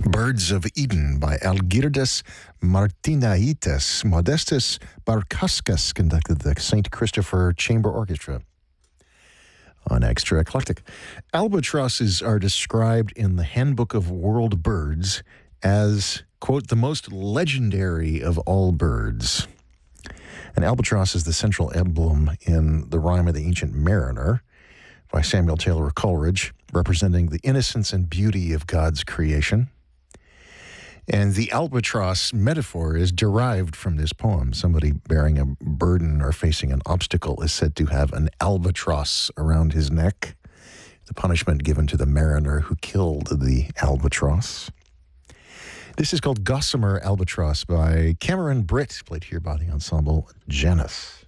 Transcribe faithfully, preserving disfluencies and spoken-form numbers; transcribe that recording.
Birds of Eden by Algirdas Martinaitis. Modestus Barkaskas conducted the Saint Christopher Chamber Orchestra on Extra Eclectic. Albatrosses are described in the Handbook of World Birds as, quote, the most legendary of all birds. An albatross is the central emblem in The Rime of the Ancient Mariner by Samuel Taylor Coleridge, representing the innocence and beauty of God's creation. And the albatross metaphor is derived from this poem. Somebody bearing a burden or facing an obstacle is said to have an albatross around his neck, the punishment given to the mariner who killed the albatross. This is called Gossamer Albatross by Cameron Britt, played here by the ensemble Janus.